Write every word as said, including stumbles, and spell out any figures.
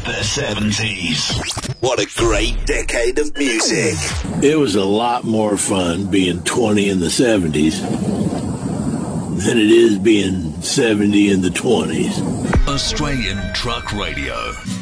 The seventies. What a great decade of music. It was a lot more fun being twenty in the seventies than it is being seventy in the twenties. Australian Truck Radio.